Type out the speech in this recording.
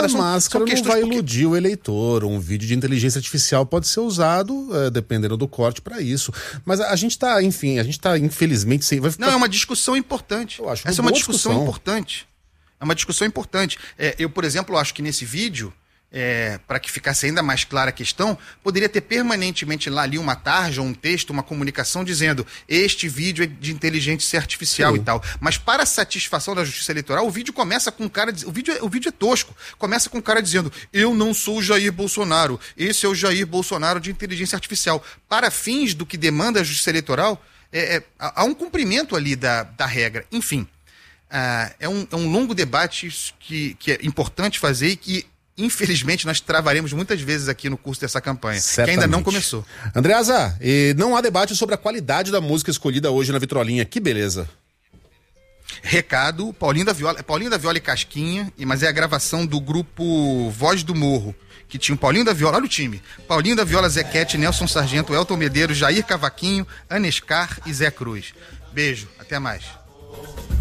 a máscara não vai iludir o eleitor. Um vídeo de inteligência artificial pode ser usado, dependendo do corte, para isso. Mas a gente tá, infelizmente, sem... Vai ficar... Não, é uma discussão importante. Eu acho Essa é uma discussão importante. É uma discussão importante. Eu, por exemplo, acho que nesse vídeo, para que ficasse ainda mais clara a questão, poderia ter permanentemente lá ali uma tarja, um texto, uma comunicação dizendo: este vídeo é de inteligência artificial. Sim. E tal. Mas para a satisfação da Justiça Eleitoral, o vídeo começa com um cara... O vídeo é tosco. Começa com um cara dizendo: eu não sou o Jair Bolsonaro, esse é o Jair Bolsonaro de inteligência artificial. Para fins do que demanda a Justiça Eleitoral, há um cumprimento ali da regra. Enfim, é um longo debate que é importante fazer e que, infelizmente, nós travaremos muitas vezes aqui no curso dessa campanha, certamente, que ainda não começou. Andreasa, não há debate sobre a qualidade da música escolhida hoje na vitrolinha. Que beleza. Recado, Paulinho da Viola e Casquinha, mas é a gravação do grupo Voz do Morro, que tinha o Paulinho da Viola, olha o time, Paulinho da Viola, Zequete, Nelson Sargento, Elton Medeiros, Jair Cavaquinho, Anescar e Zé Cruz. Beijo, até mais.